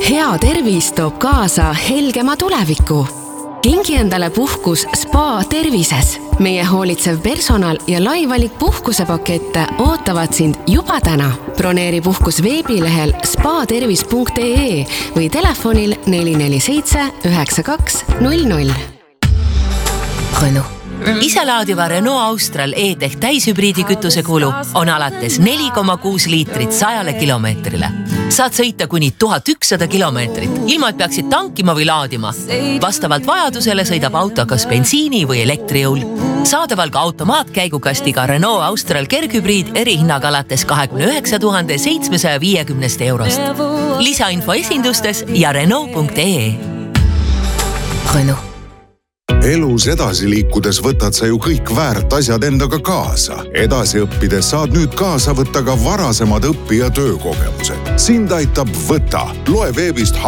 Hea tervis toob kaasa helgema tuleviku. Kingi endale puhkus Spa tervises. Meie hoolitsev personal ja laivalik puhkusepakette ootavad sind juba täna. Broneeri puhkus veebilehel spatervis.ee või telefonil 447 92 00. Renault. Iselaadiva Renault Austral E-Tech täishübriidi kütuse kulu on alates 4,6 liitrit 100 kilomeetrile. Saad sõita kuni 1100 kilomeetrit, ilma et peaksid tankima või laadima. Vastavalt vajadusele sõidab auto kas bensiini või elektrijõul. Saadaval ka automaatkäigukastiga Renault Austral kerghübriid erihinnaga alates 29 750 eurost. Lisainfo esindustes ja Renault.ee. Renault. Elus edasi liikudes võtad sa ju kõik väärt asjad endaga kaasa. Edasi õppides saad nüüd kaasa võtta ka varasemad õpi- ja töökogemused. Sind aitab Võta. Loe veebist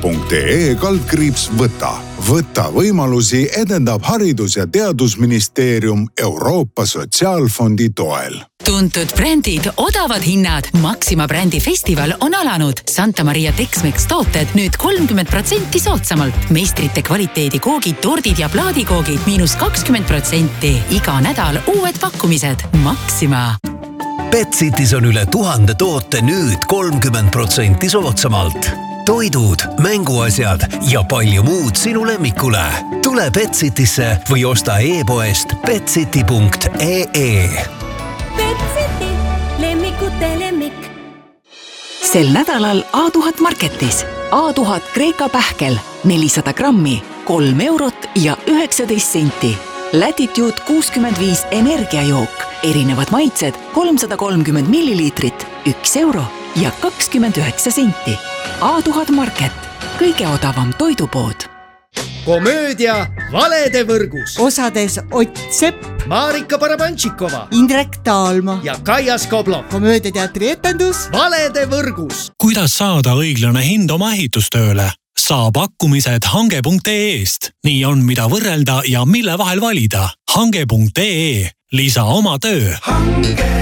hm.ee/võta. Võta võimalusi edendab Haridus- ja Teadusministeerium Euroopa Sotsiaalfondi toel. Tuntud brändid, odavad hinnad. Maxima brändi festival on alanud. Santa Maria Tex-Mex tooted nüüd 30% soodsamalt. Meistrite kvaliteedi koogid, tordid ja plaadikoogid -20%. Iga nädal uued pakkumised. Maxima. Betsitis on üle 1000 toote nüüd 30% soodsamalt. Toidud, mänguasjad ja palju muud sinu lemmikule. Tule Betsitisse või osta e-poest betsiti.ee. Betsiti, lemmikute lemmik. Sel nädalal A1000 Marketis. A1000 Kreeka pähkel 400 grammi, 3 eurot ja 19 senti. Latitude 65 energiajook. Erinevad maitsed 330 milliliitrit, 1 euro ja 29 senti. A1000 Market. Kõige odavam toidupood. Komöödia Valede võrgus. Osades Ott Sepp, Marika Barabantšikova, Indrek Taalma ja Kaia Skoblo. Komöödiateatri etendus Valede võrgus. Kuidas saada õiglane hind oma ehitustööle? Saa pakkumised hange.ee-st. Nii on mida võrrelda ja mille vahel valida. Hange.ee. Lisa oma töö.